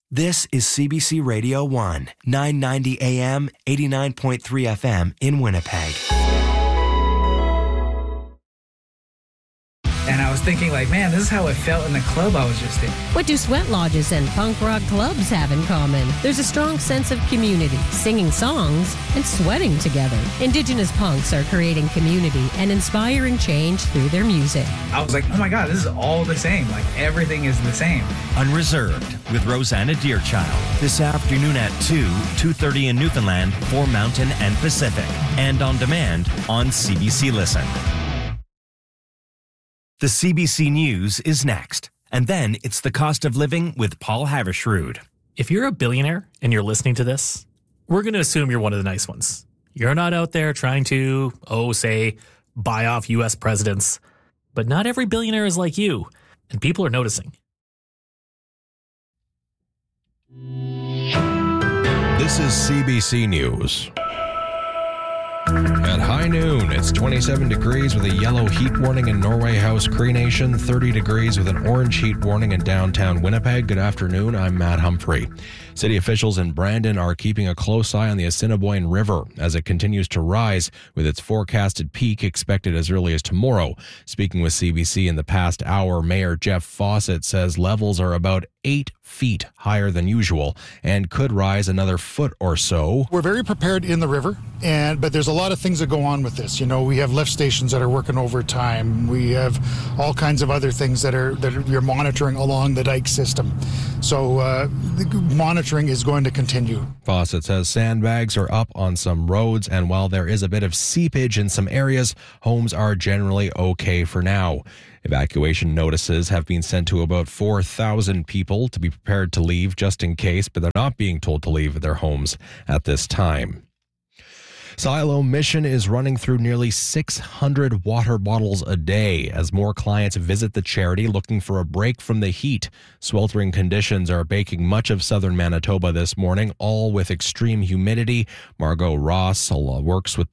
This is CBC Radio 1, 990 AM, 89.3 FM in Winnipeg. And I was thinking, like, man, this is how it felt in the club I was just in. What do sweat lodges and punk rock clubs have in common? There's a strong sense of community, singing songs, and sweating together. Indigenous punks are creating community and inspiring change through their music. I was like, oh my God, this is all the same. Like, everything is the same. Unreserved with Rosanna Deerchild. This afternoon at 2:30 in Newfoundland for Mountain and Pacific. And on demand on CBC Listen. The CBC News is next. And then it's the cost of living with Paul Havershrud. If you're a billionaire and you're listening to this, we're going to assume you're one of the nice ones. You're not out there trying to, say, buy off U.S. presidents. But not every billionaire is like you, and people are noticing. This is CBC News. At high noon, it's 27 degrees with a yellow heat warning in Norway House, Cree Nation, 30 degrees with an orange heat warning in downtown Winnipeg. Good afternoon, I'm Matt Humphrey. City officials in Brandon are keeping a close eye on the Assiniboine River as it continues to rise, with its forecasted peak expected as early as tomorrow. Speaking with CBC in the past hour, Mayor Jeff Fawcett says levels are about 8 feet higher than usual and could rise another foot or so. We're very prepared in the river, but there's a lot of things that go on with this. You know, we have lift stations that are working overtime. We have all kinds of other things that you're monitoring along the dike system. So the monitoring is going to continue. Fawcett says sandbags are up on some roads, and while there is a bit of seepage in some areas, homes are generally okay for now. Evacuation notices have been sent to about 4,000 people to be prepared to leave just in case, but they're not being told to leave their homes at this time. Siloam Mission is running through nearly 600 water bottles a day as more clients visit the charity looking for a break from the heat. Sweltering conditions are baking much of southern Manitoba this morning, all with extreme humidity. Margot Ross works with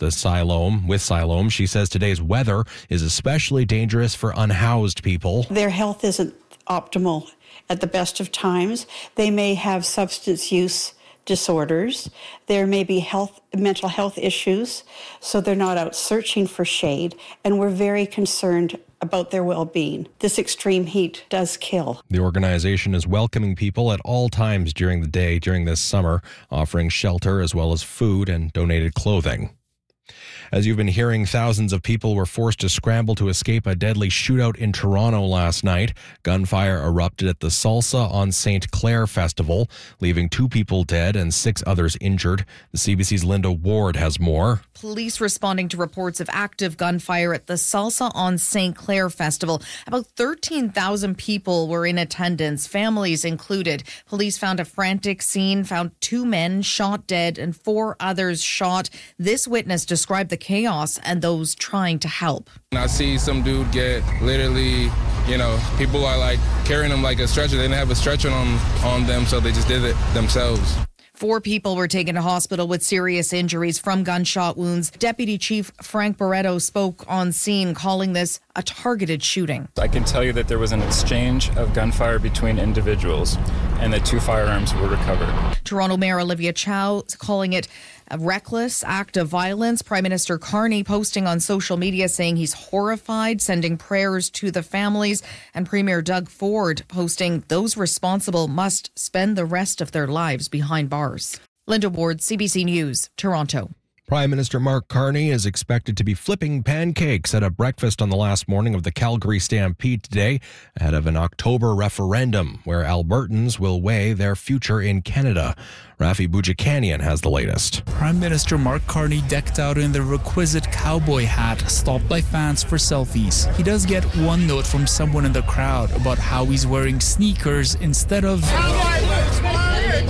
Siloam. She says today's weather is especially dangerous for unhoused people. Their health isn't optimal at the best of times. They may have substance use disorders. There may be mental health issues, so they're not out searching for shade, and we're very concerned about their well-being. This extreme heat does kill. The organization is welcoming people at all times during the day during this summer, offering shelter as well as food and donated clothing. As you've been hearing, thousands of people were forced to scramble to escape a deadly shootout in Toronto last night. Gunfire erupted at the Salsa on St. Clair Festival, leaving 2 people dead and 6 others injured. The CBC's Linda Ward has more. Police responding to reports of active gunfire at the Salsa on St. Clair Festival. About 13,000 people were in attendance, families included. Police found a frantic scene, found 2 men shot dead and 4 others shot. This witness described the chaos and those trying to help. I see some dude get literally, people are like carrying him like a stretcher. They didn't have a stretcher on them, so they just did it themselves. 4 people were taken to hospital with serious injuries from gunshot wounds. Deputy Chief Frank Barretto spoke on scene, calling this a targeted shooting. I can tell you that there was an exchange of gunfire between individuals and that 2 firearms were recovered. Toronto Mayor Olivia Chow calling it a reckless act of violence. Prime Minister Carney posting on social media saying he's horrified, sending prayers to the families. And Premier Doug Ford posting those responsible must spend the rest of their lives behind bars. Linda Ward, CBC News, Toronto. Prime Minister Mark Carney is expected to be flipping pancakes at a breakfast on the last morning of the Calgary Stampede today, ahead of an October referendum where Albertans will weigh their future in Canada. Rafi Boudjikanian has the latest. Prime Minister Mark Carney decked out in the requisite cowboy hat, stopped by fans for selfies. He does get one note from someone in the crowd about how he's wearing sneakers instead of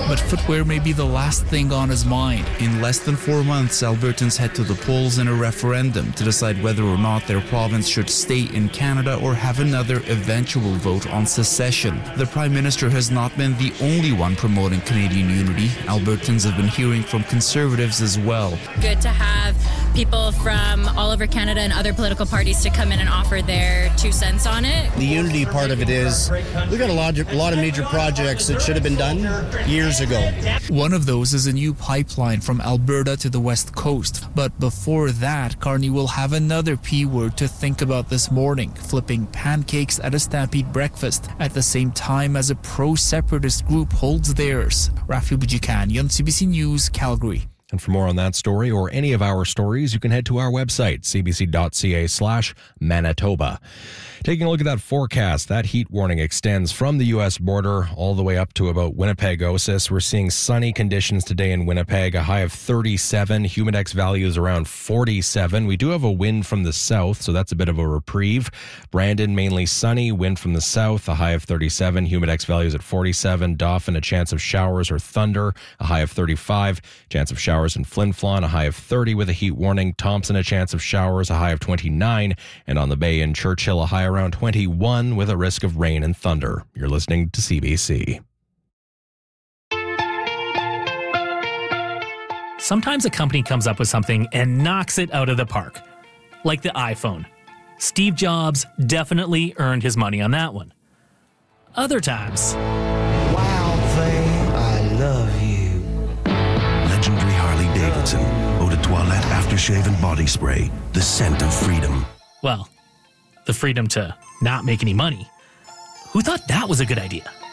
but footwear may be the last thing on his mind. In less than 4 months, Albertans head to the polls in a referendum to decide whether or not their province should stay in Canada or have another eventual vote on secession. The Prime Minister has not been the only one promoting Canadian unity. Albertans have been hearing from Conservatives as well. Good to have people from all over Canada and other political parties to come in and offer their 2 cents on it. The unity part of it is we've got a lot of major projects that should have been done years ago. One of those is a new pipeline from Alberta to the West Coast. But before that, Carney will have another P word to think about this morning, flipping pancakes at a Stampede breakfast at the same time as a pro-separatist group holds theirs. Rafi Bujikanian, CBC News, Calgary. And for more on that story or any of our stories, you can head to our website, cbc.ca/Manitoba. Taking a look at that forecast, that heat warning extends from the U.S. border all the way up to about Winnipeg, OSIS. We're seeing sunny conditions today in Winnipeg, a high of 37, humidex values around 47. We do have a wind from the south, so that's a bit of a reprieve. Brandon, mainly sunny, wind from the south, a high of 37, humidex values at 47. Dauphin, a chance of showers or thunder, a high of 35. Chance of showers in Flin Flon, a high of 30 with a heat warning. Thompson, a chance of showers, a high of 29. And on the bay in Churchill, a high around 21 with a risk of rain and thunder. You're listening to CBC. Sometimes a company comes up with something and knocks it out of the park. Like the iPhone. Steve Jobs definitely earned his money on that one. Other times... Wild thing, I love you. Legendary Harley-Davidson. Eau de Toilette Aftershave and Body Spray. The scent of freedom. Well, the freedom to not make any money. Who thought that was a good idea?